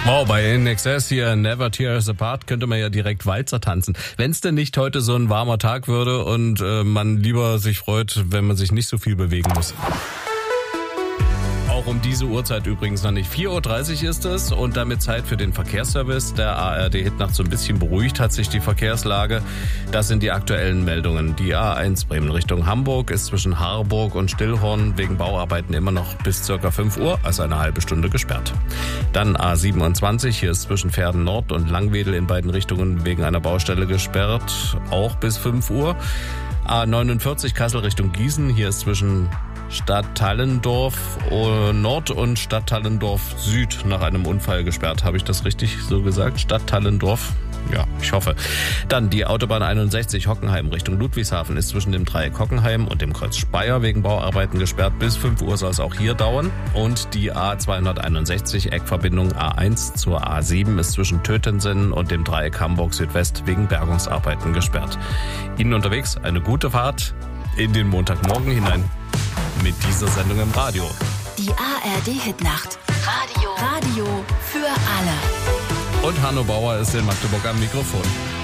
Wow, bei In Excess hier Never Tear Us Apart könnte man ja direkt Walzer tanzen. Wenn es denn nicht heute so ein warmer Tag würde und man lieber sich freut, wenn man sich nicht so viel bewegen muss. Auch um diese Uhrzeit übrigens noch nicht. 4.30 Uhr ist es und damit Zeit für den Verkehrsservice. Der ARD Hitnacht so ein bisschen beruhigt hat sich die Verkehrslage. Das sind die aktuellen Meldungen. Die A1 Bremen Richtung Hamburg ist zwischen Harburg und Stillhorn wegen Bauarbeiten immer noch bis ca. 5 Uhr, also eine halbe Stunde gesperrt. Dann A27, hier ist zwischen Verden Nord und Langwedel in beiden Richtungen wegen einer Baustelle gesperrt, auch bis 5 Uhr. A49 Kassel Richtung Gießen, hier ist zwischen Stadttallendorf Nord und Stadttallendorf Süd nach einem Unfall gesperrt. Habe ich das richtig so gesagt? Stadttallendorf? Ja, ich hoffe. Dann die Autobahn 61 Hockenheim Richtung Ludwigshafen ist zwischen dem Dreieck Hockenheim und dem Kreuz Speyer wegen Bauarbeiten gesperrt. Bis 5 Uhr soll es auch hier dauern. Und die A261 Eckverbindung A1 zur A7 ist zwischen Tötensen und dem Dreieck Hamburg Südwest wegen Bergungsarbeiten gesperrt. Ihnen unterwegs eine gute Fahrt in den Montagmorgen hinein mit dieser Sendung im Radio. Die ARD Hitnacht. Radio für alle. Und Hanno Bauer ist in Magdeburg am Mikrofon.